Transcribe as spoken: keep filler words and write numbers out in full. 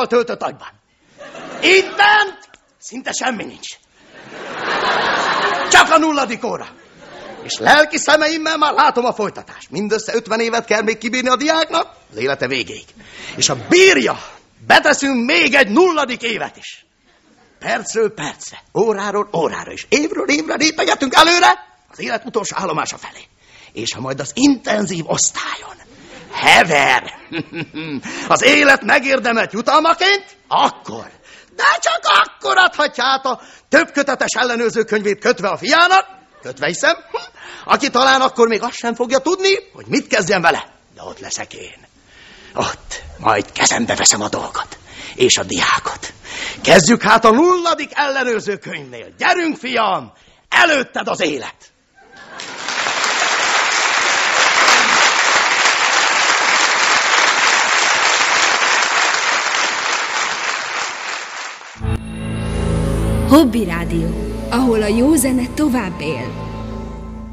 energiával töltött agyban. Itt bent szinte semmi nincs. Csak a nulladik óra. És lelki szemeimmel már látom a folytatást. Mindössze ötven évet kell még kibírni a diáknak, az élete végéig. És ha bírja, beteszünk még egy nulladik évet is. Percről percre, óráról órára, és évről évre lépegetünk előre az élet utolsó állomása felé. És ha majd az intenzív osztályon hever az élet megérdemelt jutalmaként, akkor, de csak akkor adhatja át a több kötetes ellenőrző könyvét kötve a fiának, kötve hiszem, aki talán akkor még azt sem fogja tudni, hogy mit kezdjen vele. De ott leszek én. Ott majd kezembe veszem a dolgot. És a diákot. Kezdjük hát a nulladik ellenőrző könyvnél. Gyerünk, fiam, előtted az élet. Hobby Rádió, ahol a jó zene tovább él.